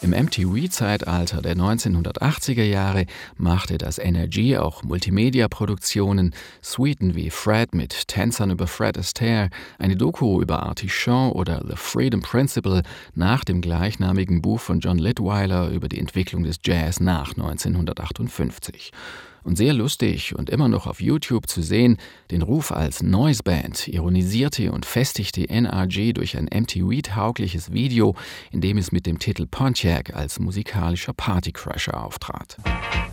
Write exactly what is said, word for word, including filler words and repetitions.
Im M T V-Zeitalter der neunzehnhundertachtziger Jahre machte das N R G auch Multimedia-Produktionen, Suiten wie Fred mit Tänzern über Fred Astaire, eine Doku über Artie Shaw oder The Freedom Principle nach dem gleichnamigen Buch von John Litwiler über die Entwicklung des Jazz nach neunzehnhundertachtundfünfzig. Und sehr lustig und immer noch auf YouTube zu sehen, den Ruf als Noise-Band ironisierte und festigte N R G durch ein M T V-taugliches Video, in dem es mit dem Titel Pontiac als musikalischer Partycrasher auftrat.